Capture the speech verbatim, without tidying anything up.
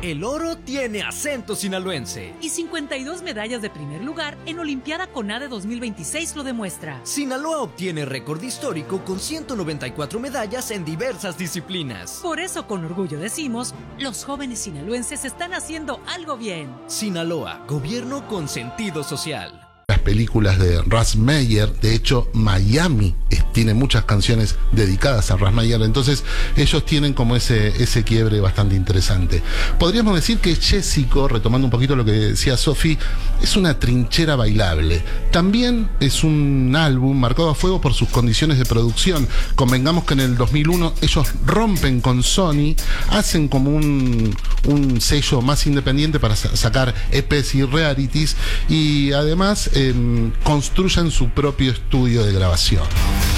El oro tiene acento sinaloense. Y cincuenta y dos medallas de primer lugar en Olimpiada CONADE dos mil veintiséis lo demuestra. Sinaloa obtiene récord histórico con ciento noventa y cuatro medallas en diversas disciplinas. Por eso con orgullo decimos, los jóvenes sinaloenses están haciendo algo bien. Sinaloa, gobierno con sentido social. Las películas de Ras Meyer, de hecho Miami es, tiene muchas canciones dedicadas a Ras Meyer, entonces ellos tienen como ese, ese quiebre bastante interesante. Podríamos decir que Jessico, retomando un poquito lo que decía Sofi, es una trinchera bailable. También es un álbum marcado a fuego por sus condiciones de producción. Convengamos que en el dos mil uno ellos rompen con Sony, hacen como un, un sello más independiente para sacar E Pes y realities, y además Eh, construyan su propio estudio de grabación.